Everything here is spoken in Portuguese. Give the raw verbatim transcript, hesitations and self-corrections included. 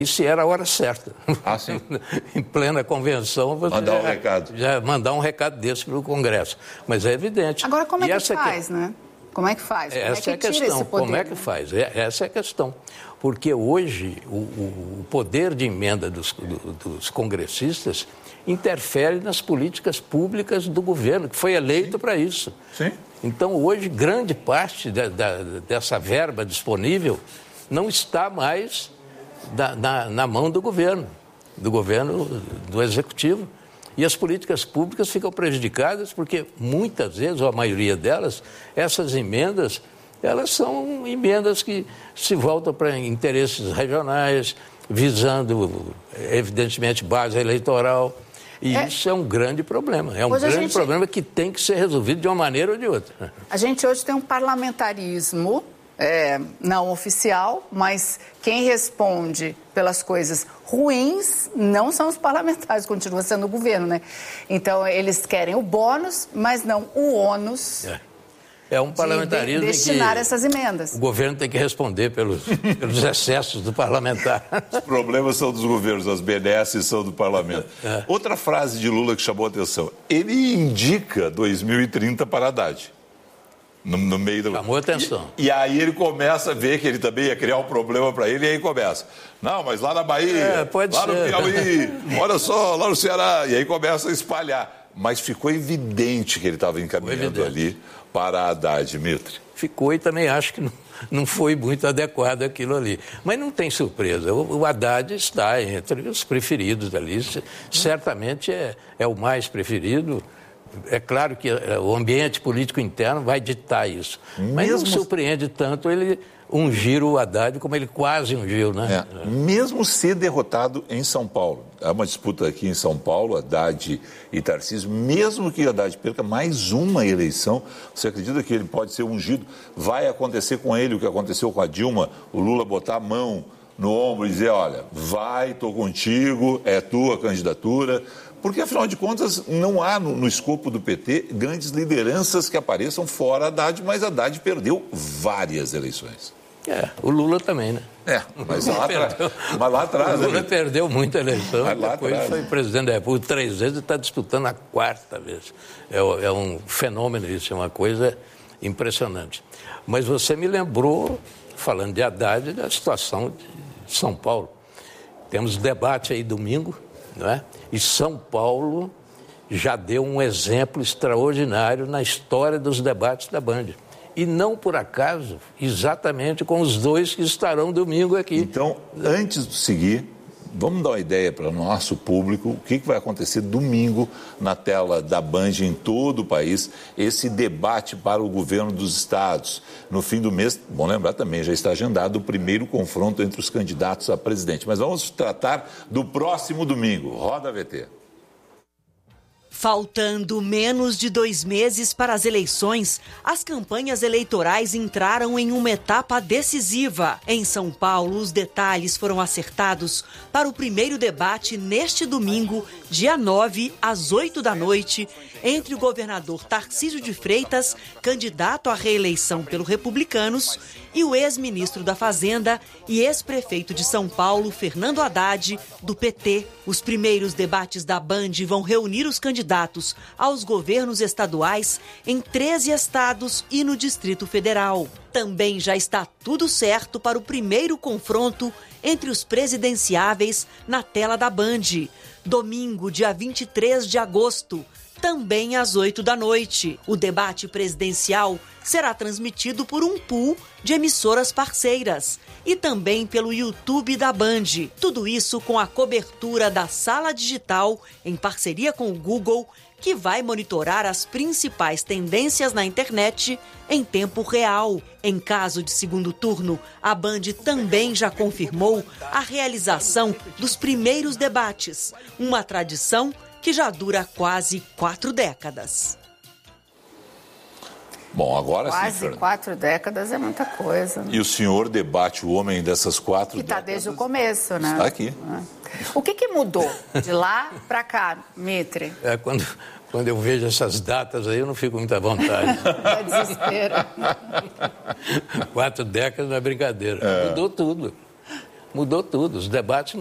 Isso era a hora certa. Ah, sim. Em plena convenção, você mandar um já, recado. já mandar um recado desse para o Congresso. Mas é evidente. Agora, como é e que faz, que... né? Como é que faz? Como essa é que é a tira questão. esse poder, como é que né? faz? É, essa é a questão. Porque hoje o, o poder de emenda dos, do, dos congressistas interfere nas políticas públicas do governo, que foi eleito para isso. Sim. Então, hoje, grande parte da, da, dessa verba disponível não está mais da, na, na mão do governo, do governo, do executivo. E as políticas públicas ficam prejudicadas porque, muitas vezes, ou a maioria delas, essas emendas, elas são emendas que se voltam para interesses regionais, visando, evidentemente, base eleitoral. E é, isso é um grande problema. É um grande gente, problema que tem que ser resolvido de uma maneira ou de outra. A gente hoje tem um parlamentarismo é, não oficial, mas quem responde pelas coisas ruins não são os parlamentares, continua sendo o governo, né? Então, eles querem o bônus, mas não o ônus. É. É um parlamentarismo de destinar que essas emendas. O governo tem que responder pelos, pelos excessos do parlamentar. Os problemas são dos governos, as benesses são do parlamento. É. Outra frase de Lula que chamou a atenção. Ele indica dois mil e trinta para Haddad. No, no meio do... Chamou a atenção. E, e aí ele começa a ver que ele também ia criar um problema para ele, e aí começa. Não, mas lá na Bahia, é, pode lá ser. no Piauí, olha só, lá no Ceará. E aí começa a espalhar. Mas ficou evidente que ele estava encaminhando ali para Haddad, Mitre. Ficou, e também acho que não, não foi muito adequado aquilo ali. Mas não tem surpresa, o, o Haddad está entre os preferidos ali, certamente é, é o mais preferido. É claro que o ambiente político interno vai ditar isso, mas Mesmo... não surpreende tanto ele ungir o Haddad como ele quase ungiu, né? É. Mesmo ser derrotado em São Paulo, há uma disputa aqui em São Paulo, Haddad e Tarcísio, mesmo que Haddad perca mais uma eleição, você acredita que ele pode ser ungido? Vai acontecer com ele o que aconteceu com a Dilma, o Lula botar a mão no ombro e dizer, olha, vai, estou contigo, é tua candidatura. Porque, afinal de contas, não há no, no escopo do P T grandes lideranças que apareçam fora Haddad, mas Haddad perdeu várias eleições. É, o Lula também, né? É, mas lá, perdeu, mas lá atrás... O Lula né? perdeu muita eleição, mas lá depois atrás, foi né? presidente da República três vezes e está disputando a quarta vez. É, é um fenômeno isso, é uma coisa impressionante. Mas você me lembrou, falando de Haddad, da situação de São Paulo. Temos debate aí domingo, não é? E São Paulo já deu um exemplo extraordinário na história dos debates da Band. E não por acaso, exatamente com os dois que estarão domingo aqui. Então, antes de seguir, vamos dar uma ideia para o nosso público, o que vai acontecer domingo na tela da Band em todo o país, esse debate para o governo dos estados. No fim do mês, bom lembrar também, já está agendado o primeiro confronto entre os candidatos a presidente. Mas vamos tratar do próximo domingo. Roda a V T. Faltando menos de dois meses para as eleições, as campanhas eleitorais entraram em uma etapa decisiva. Em São Paulo, os detalhes foram acertados para o primeiro debate neste domingo, dia nove, às oito da noite, entre o governador Tarcísio de Freitas, candidato à reeleição pelo Republicanos, e o ex-ministro da Fazenda e ex-prefeito de São Paulo, Fernando Haddad, do P T. Os primeiros debates da Band vão reunir os candidatos aos governos estaduais em treze estados e no Distrito Federal. Também já está tudo certo para o primeiro confronto entre os presidenciáveis na tela da Band. Domingo, dia vinte e três de agosto, também às oito da noite. O debate presidencial será transmitido por um pool de emissoras parceiras e também pelo YouTube da Band. Tudo isso com a cobertura da Sala Digital, em parceria com o Google, que vai monitorar as principais tendências na internet em tempo real. Em caso de segundo turno, a Band também já confirmou a realização dos primeiros debates, uma tradição que já dura quase quatro décadas. Bom, agora quase sim, Fernando. quatro décadas é muita coisa. Né? E o senhor debate o homem dessas quatro que décadas. Que está desde o começo, né? Está aqui. O que, que mudou de lá para cá, Mitre? É, quando, quando eu vejo essas datas aí, eu não fico muito à vontade. É desespero. Quatro décadas não é brincadeira. É. Mudou tudo. Mudou tudo. Os debates